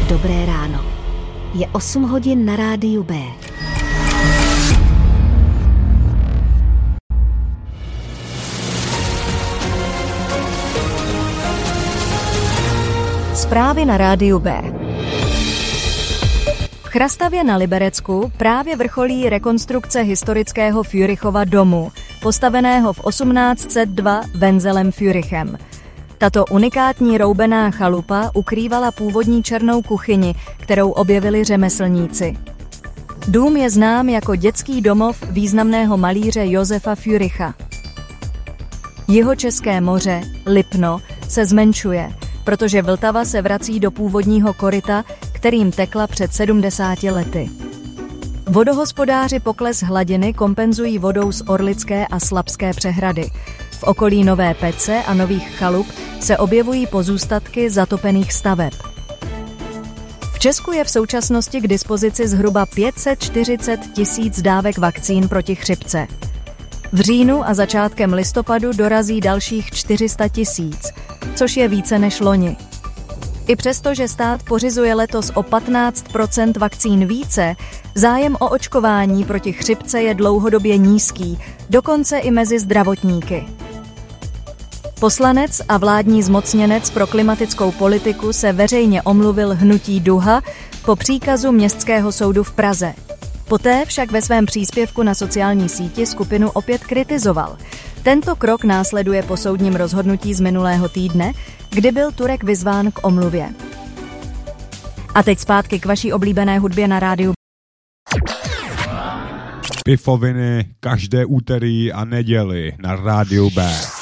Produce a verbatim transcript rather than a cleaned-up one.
Dobré ráno. Je osm hodin na rádiu B. Zprávy na rádiu B. V Chrastavě na Liberecku právě vrcholí rekonstrukce historického Fürchova domu, postaveného v osmnáct set dva Wenzelem Fürchem. Tato unikátní roubená chalupa ukrývala původní černou kuchyni, kterou objevili řemeslníci. Dům je znám jako dětský domov významného malíře Josefa Fürcha. Jihočeské moře, Lipno, se zmenšuje, protože Vltava se vrací do původního koryta, kterým tekla před sedmdesáti lety. Vodohospodáři pokles hladiny kompenzují vodou z Orlické a Slabské přehrady. V okolí Nové Pece a Nových chalup se objevují pozůstatky zatopených staveb. V Česku je v současnosti k dispozici zhruba pět set čtyřicet tisíc dávek vakcín proti chřipce. V říjnu a začátkem listopadu dorazí dalších čtyři sta tisíc, což je více než loni. I přesto, že stát pořizuje letos o patnáct procent vakcín více, zájem o očkování proti chřipce je dlouhodobě nízký, dokonce i mezi zdravotníky. Poslanec a vládní zmocněnec pro klimatickou politiku se veřejně omluvil hnutí Duha po příkazu Městského soudu v Praze. Poté však ve svém příspěvku na sociální síti skupinu opět kritizoval. Tento krok následuje po soudním rozhodnutí z minulého týdne, kdy byl Turek vyzván k omluvě. A teď zpátky k vaší oblíbené hudbě na rádiu. Pifoviny každé úterý a neděli na rádiu B.